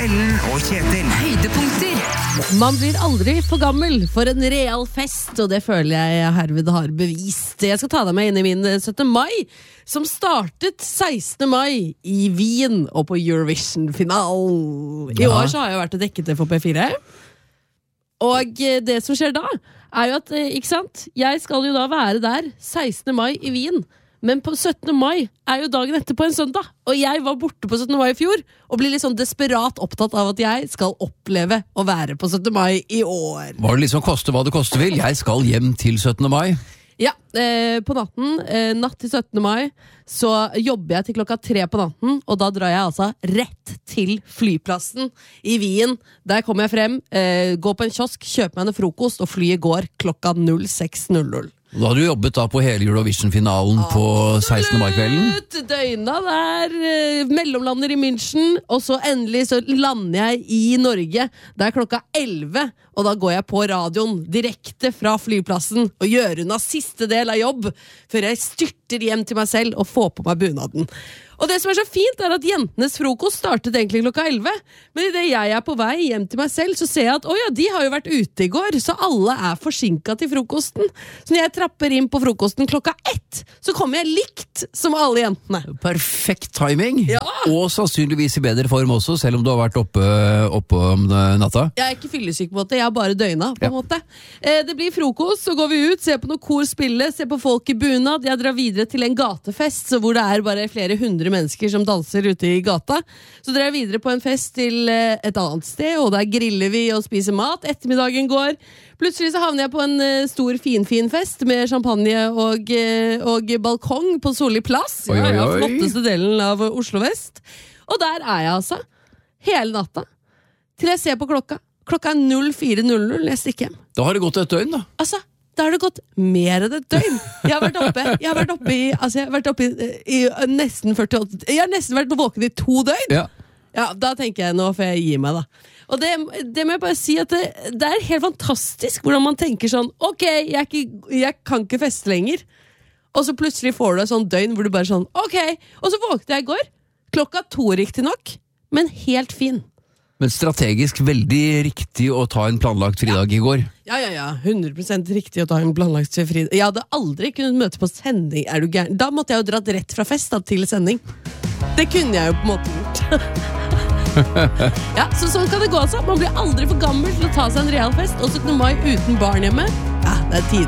Ellen og Kjetil. Høydepunkter. Man blir aldri for gammel for en real fest, og det føler jeg herved har bevist. Jeg skal ta deg med inn i min 17. mai, som startet 16. mai i Wien og på Eurovision-finalen. I år så har jeg vært og dekket det for P4. Og det som skjer da, er jo at, ikke sant, jeg skal jo da være der 16. mai i Wien, men på 17. mai er jo dagen etter på en søndag, og jeg var borte på 17. mai i fjor, og blir litt sånn desperat opptatt av at jeg skal oppleve å være på 17. mai i år. Var det liksom koste hva det koste vil? Jeg skal hjem til 17. mai. Ja, på natten, natt til 17. mai, så jobber jeg til klokka 3 på natten, og da drar jeg altså rett til flyplassen i Wien. Der kommer jeg frem, går på en kiosk, kjøper meg en frokost, og flyet går klokka 06:00. Da har du jobbet da på hele Eurovision-finalen på 16. mai-kvelden. Absolutt, døgna der, mellomlander i München, og så endelig så lander jeg i Norge. Det er klokka 11, og da går jeg på radioen direkte fra flyplassen og gjør unna siste del av jobb, før jeg styrter hjem til meg selv og får på meg bunaden. Og det som er så fint er at jentenes frokost startet egentlig klokka 11, men i det jeg er på vei hjem til meg selv, så ser jeg at åja, de har jo vært ute i går, så alle er forsinket til frokosten. Så når jeg trapper inn på frokosten klokka 1, så kommer jeg likt som alle jentene. Perfekt timing, Ja. Og sannsynligvis i bedre form også, selv om du har vært oppe om natta. Jeg er ikke fyllesyk på en måte, jeg har bare døgna på en måte. Det blir frokost, så går vi ut, ser på noe kor spille, ser på folk i bunad. Jeg drar videre til en gatefest, så hvor det er bare flere hundre mennesker som danser ute i gata. Så drar jeg videre på en fest til et annet sted, og der griller vi og spiser mat. Ettermiddagen går. Plutselig så havner jeg på en stor fin fest med champagne og balkong på Solli plass. Oi, oi, oi. Ja, flotteste delen av Oslo Vest. Og der er jeg altså hele natta til jeg ser på klokka. Klokka er 04:00, jeg stikker hjem. Da har det gått et døgn da. Altså, da har det gått mer enn et døgn. Jeg har vært oppe i nesten 48. Jeg har nesten vært våken i 2 døgn. Ja. Ja, da tenker jeg, nå får jeg gi meg da. Og det må jeg bare si at det er helt fantastisk hvordan man tenker sånn, ok, jeg kan ikke feste lenger. Og så plutselig får du et sånn døgn hvor du bare sånn, ok. Og så våkte jeg i går, klokka 2 riktig nok, men helt fin. Men strategisk veldig riktig å ta en planlagt fridag i går. Ja, 100% riktig å ta en planlagt fri. Jeg hadde aldri kunnet møte på sending, er du gæren? Da måtte jeg jo dratt rett fra fest da, til sending. Det kunne jeg jo på en måte gjort. Ja, så sånn kan det gå altså. Man blir aldri for gammel til å ta seg en real fest, og 17. mai uten barn hjemme. Ja, det er tid.